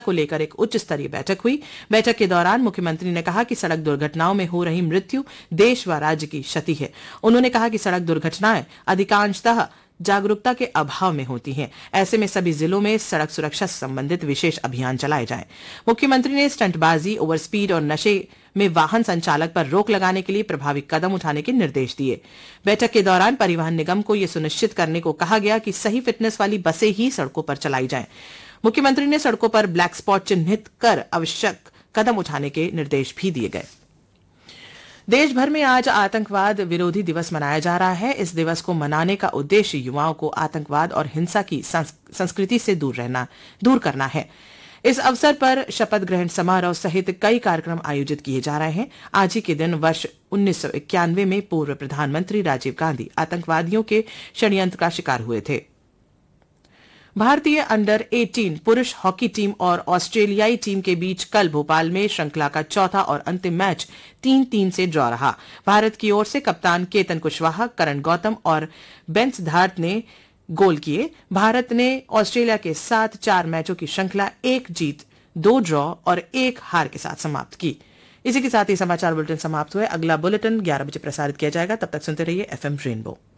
को लेकर एक उच्च स्तरीय बैठक हुई। बैठक के दौरान मुख्यमंत्री ने कहा कि सड़क दुर्घटनाओं में हो रही मृत्यु देश व राज्य की क्षति है। उन्होंने कहा कि सड़क दुर्घटनाएं अधिकांशतः जागरूकता के अभाव में होती हैं। ऐसे में सभी जिलों में सड़क सुरक्षा से संबंधित विशेष अभियान चलाए जाएं। मुख्यमंत्री ने स्टंटबाजी, ओवर स्पीड और नशे में वाहन संचालक पर रोक लगाने के लिए प्रभावी कदम उठाने के निर्देश दिए। बैठक के दौरान परिवहन निगम को यह सुनिश्चित करने को कहा गया कि सही फिटनेस वाली बसें ही सड़कों पर चलाई जाएं। मुख्यमंत्री ने सड़कों पर ब्लैक स्पॉट चिन्हित कर आवश्यक कदम उठाने के निर्देश भी दिए गए। देश भर में आज आतंकवाद विरोधी दिवस मनाया जा रहा है। इस दिवस को मनाने का उद्देश्य युवाओं को आतंकवाद और हिंसा की संस्कृति से दूर करना है। इस अवसर पर शपथ ग्रहण समारोह सहित कई कार्यक्रम आयोजित किए जा रहे हैं। आज ही के दिन वर्ष 1991 में पूर्व प्रधानमंत्री राजीव गांधी आतंकवादियों के षड्यंत्र का शिकार हुए थे। भारतीय अंडर 18 पुरुष हॉकी टीम और ऑस्ट्रेलियाई टीम के बीच कल भोपाल में श्रृंखला का चौथा और अंतिम मैच 3-3 से ड्रॉ रहा। भारत की ओर से कप्तान केतन कुशवाहा, करण गौतम और बेन सिद्धार्थ ने गोल किए। भारत ने ऑस्ट्रेलिया के साथ 4 मैचों की श्रृंखला 1 जीत, 2 ड्रॉ और 1 हार के साथ समाप्त की। इसी के साथ ही समाचार बुलेटिन समाप्त हुए। अगला बुलेटिन 11 बजे प्रसारित किया जाएगा। तब तक सुनते रहिए FM रेनबो।